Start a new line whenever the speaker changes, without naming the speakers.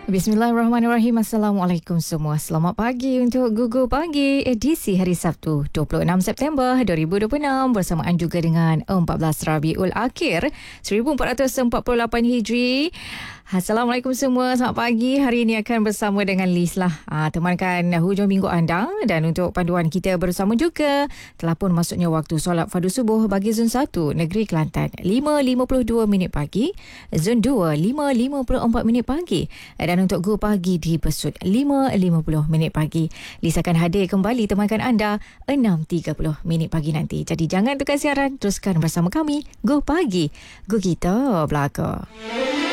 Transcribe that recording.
Bismillahirrahmanirrahim. Assalamualaikum semua. Selamat pagi untuk Gugu Pagi edisi hari Sabtu 26 September 2026 bersamaan juga dengan 14 Rabiul Akhir 1448 Hijri. Assalamualaikum semua, selamat pagi. Hari ini akan bersama dengan Liz lah. Temankan hujung minggu anda, dan untuk panduan kita bersama juga telah pun masuknya waktu solat fardu subuh bagi Zon 1 Negeri Kelantan 5.52 minit pagi, Zon 2 5.54 minit pagi, dan untuk Go Pagi di Besut 5.50 minit pagi. Liz akan hadir kembali temankan anda 6.30 minit pagi nanti. Jadi jangan tukar siaran, teruskan bersama kami Go Pagi, Go Kita Belaka.